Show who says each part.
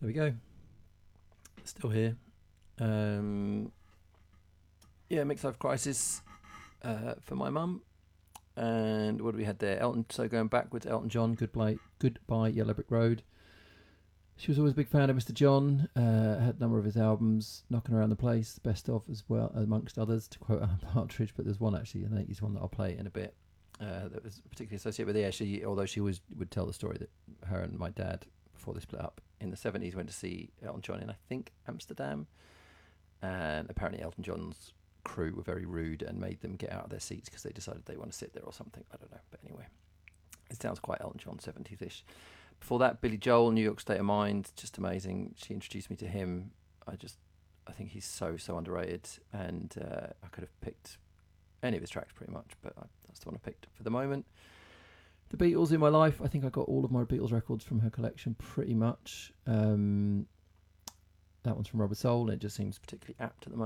Speaker 1: There we go. Still here. Mixed Life Crisis for my mum. And what do we had there? So going backwards, Elton John, Goodbye Yellow Brick Road. She was always a big fan of Mr. John. Had a number of his albums, Knocking Around the Place, Best Of as well, amongst others, to quote Alan Partridge. But there's one actually, an 80s one that I'll play in a bit, that was particularly associated with it. Although she would tell the story that her and my dad, before they split up in the 70s, went to see Elton John in, I think, Amsterdam. And apparently Elton John's crew were very rude and made them get out of their seats because they decided they want to sit there or something. I don't know. But anyway, it sounds quite Elton John 70s-ish. Before that, Billy Joel, New York State of Mind, just amazing. She introduced me to him. I think he's so underrated, and I could have picked any of his tracks pretty much, but that's the one I picked for the moment. The Beatles in my life. I think I got all of my Beatles records from her collection pretty much. That one's from Rubber Soul, and it just seems particularly apt at the moment.